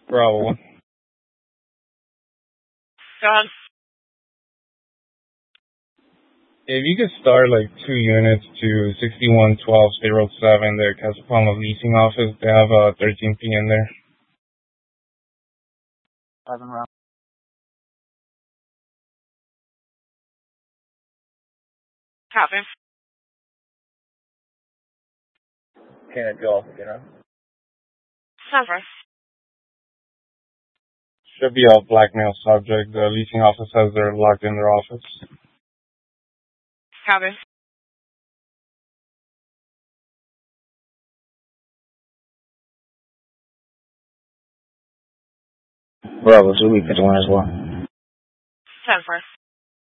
Bravo. John. If you could start like 2 units to 611207 there, Casa Palma leasing office, they have 13P in there. 7 round. Copy. Can't go, you know? Sever. Should be a blackmail subject. The leasing office says they're locked in their office. Copy. Bravo, 2 weeks, one as well. 10-4.